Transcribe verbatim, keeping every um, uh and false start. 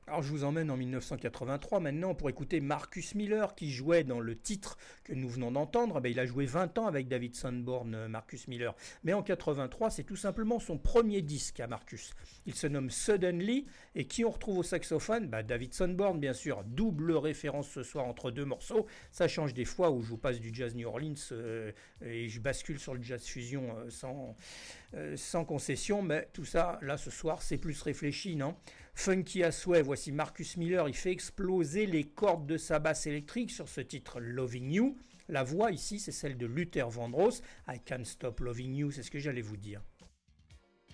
Alors je vous emmène en mille neuf cent quatre-vingt-trois maintenant pour écouter Marcus Miller qui jouait dans le titre que nous venons d'entendre. Ben, il a joué vingt ans avec David Sanborn, euh, Marcus Miller. Mais en quatre-vingt-trois, c'est tout simplement son premier disque à Marcus. Il se nomme Suddenly et qui on retrouve au saxophone? Ben, David Sanborn bien sûr. Double référence ce soir entre deux morceaux. Ça change des fois où je vous passe du jazz New Orleans euh, et je bascule sur le jazz fusion euh, sans, euh, sans concession. Mais tout ça, là ce soir, c'est plus réfléchi, non? Funky à souhait, voici Marcus Miller, il fait exploser les cordes de sa basse électrique sur ce titre Loving You. La voix ici, c'est celle de Luther Vandross. I Can't Stop Loving You, c'est ce que j'allais vous dire.